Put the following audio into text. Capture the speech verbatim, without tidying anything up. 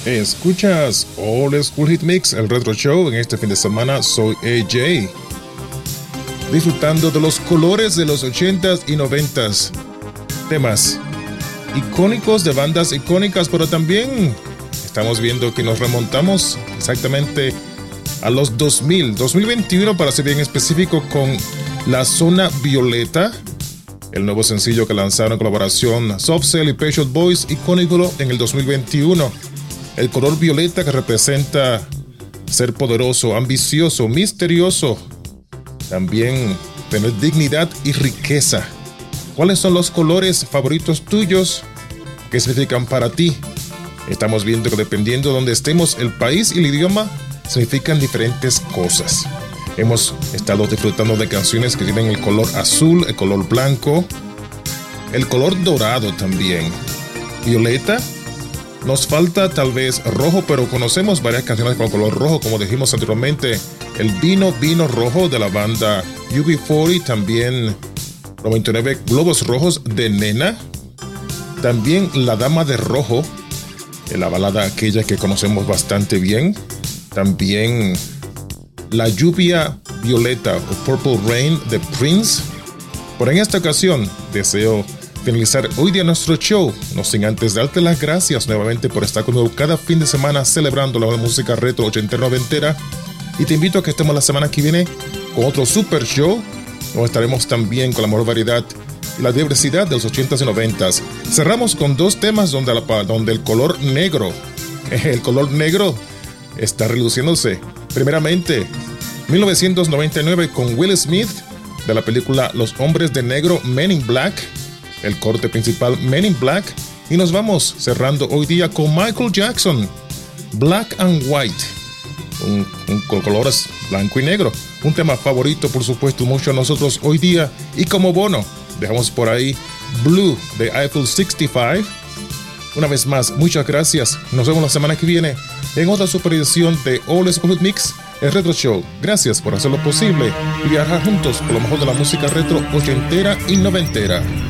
Escuchas Old School Hit Mix, el Retro Show. En este fin de semana soy A J, disfrutando de los colores de los ochentas y noventas, temas icónicos de bandas icónicas, pero también estamos viendo que nos remontamos exactamente a los dos mil, dos mil veintiuno para ser bien específico, con La Zona Violeta, el nuevo sencillo que lanzaron en colaboración Soft Cell y Pet Shop Boys, icónico en el dos mil veintiuno. El color violeta que representa ser poderoso, ambicioso, misterioso, también tener dignidad y riqueza. ¿Cuáles son los colores favoritos tuyos? ¿Qué significan para ti? Estamos viendo que dependiendo de donde estemos, el país y el idioma significan diferentes cosas. Hemos estado disfrutando de canciones que tienen el color azul, el color blanco, el color dorado también. Violeta. Nos falta tal vez rojo, pero conocemos varias canciones con color rojo, como dijimos anteriormente. El Vino Vino Rojo de la banda U B cuarenta, también noventa y nueve Globos Rojos de Nena. También La Dama de Rojo, la balada aquella que conocemos bastante bien. También La Lluvia Violeta o Purple Rain de Prince. Pero en esta ocasión deseo finalizar hoy día nuestro show, no sin antes darte las gracias nuevamente por estar conmigo cada fin de semana celebrando la música retro ochentera noventera, y te invito a que estemos la semana que viene con otro super show, donde estaremos también con la mejor variedad y la diversidad de los ochentas y noventas. Cerramos con dos temas donde, la, donde el color negro, el color negro está reluciéndose. Primeramente, mil novecientos noventa y nueve con Will Smith, de la película Los Hombres de Negro, Men in Black, el corte principal Men in Black. Y nos vamos cerrando hoy día con Michael Jackson, Black and White, un, un con colores blanco y negro, un tema favorito por supuesto mucho a nosotros hoy día. Y como bono dejamos por ahí Blue de Eiffel sesenta y cinco. Una vez más, muchas gracias. Nos vemos la semana que viene en otra super edición de Old School Hit Mix, el Retro Show. Gracias por hacerlo posible y viajar juntos por lo mejor de la música retro ochentera y noventera.